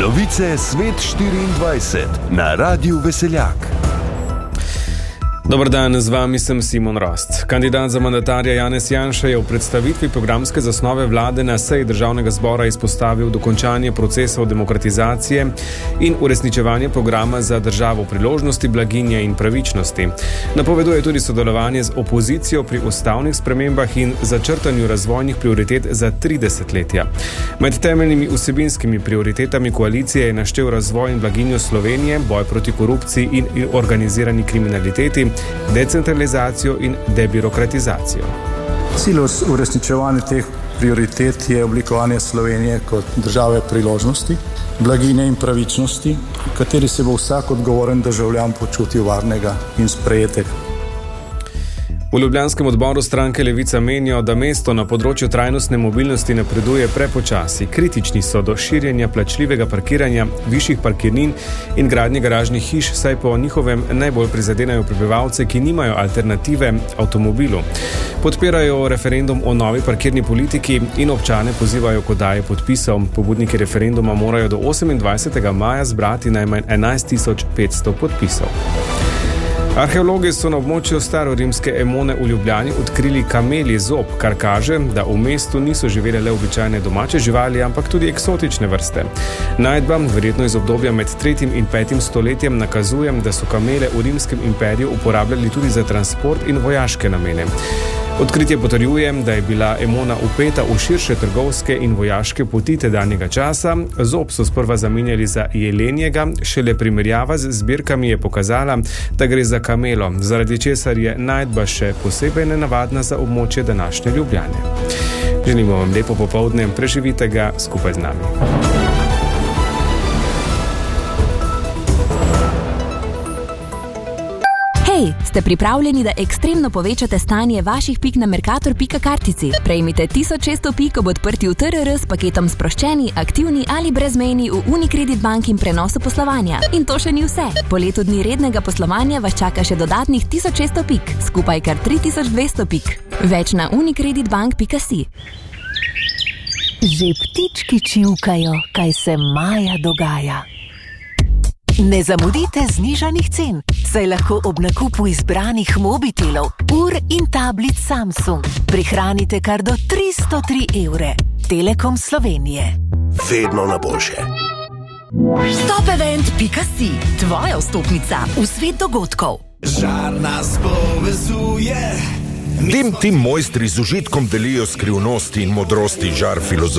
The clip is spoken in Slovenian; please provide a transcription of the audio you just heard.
Novice Svet 24 na Radiu Veseljak. Dobar dan, z vami sem Simon Rost. Kandidat za mandatarja Janez Janša je v predstavitvi programske zasnove vlade na seji Državnega zbora izpostavil dokončanje procesov demokratizacije in uresničevanje programa za državo priložnosti, blaginje in pravičnosti. Napoveduje tudi sodelovanje z opozicijo pri ustavnih spremembah in začrtanju razvojnih prioritet za 3 desetletja. Med temeljnimi vsebinskimi prioritetami koalicije je naštel razvoj in blaginjo Slovenije, boj proti korupciji in organizirani kriminaliteti, decentralizacijo in debirokratizacijo. Cilj uresničevanja teh prioritet je oblikovanje Slovenije kot države priložnosti, blaginje in pravičnosti, v kateri se bo vsak odgovoren državljan počutil varnega in sprejetega. V ljubljanskem odboru stranke Levica menijo, da mesto na področju trajnostne mobilnosti napreduje prepočasi. Kritični so do širjenja plačljivega parkiranja, višjih parkirnin in gradnje garažnih hiš, saj po njihovem najbolj prizadenajo prebivalce, ki nimajo alternative avtomobilu. Podpirajo referendum o novi parkirni politiki in občane pozivajo k oddaji podpisov. Pobudniki referenduma morajo do 28. maja zbrati najmanj 11.500 podpisov. Arheologi so na območju starorimske Emone v Ljubljani odkrili kamelji zob, kar kaže, da v mestu niso živele le običajne domače živali, ampak tudi eksotične vrste. Najdba, verjetno iz obdobja med 3. in 5. stoletjem, nakazuje, da so kamele v rimskem imperiju uporabljali tudi za transport in vojaške namene. Odkritje potrjuje, da je bila Emona vpeta v širše trgovske in vojaške poti tedanjega časa. Zob so sprva zamenjali za jelenjega, šele primerjava z zbirkami je pokazala, da gre za kamelo, zaradi česar je najdba še posebej nenavadna za območje današnje Ljubljane. Želimo vam lepo popoldne, preživite ga skupaj z nami. Hej, ste pripravljeni, da ekstremno povečate stanje vaših pik na Mercator.kartici? Prejmite 1600 pik ob odprtju TRR s paketom sproščeni, aktivni ali brezmejni v Unicredit Bank in prenosu poslovanja. In to še ni vse. Po letu dni rednega poslovanja vas čaka še dodatnih 1600 pik, skupaj kar 3200 pik. Več na unicreditbank.si. Že ptički čivkajo, kaj se maja dogaja. Ne zamudite znižanih cen, saj lahko ob nakupu izbranih mobitelov, ur in tablic Samsung prihranite kar do 303 evre. Telekom Slovenije. Vedno na boljše. Topevent.si, tvoja vstopnica v svet dogodkov. Žar nas povezuje. Ti mojstri z užitkom delijo skrivnosti in modrosti žar filozofije.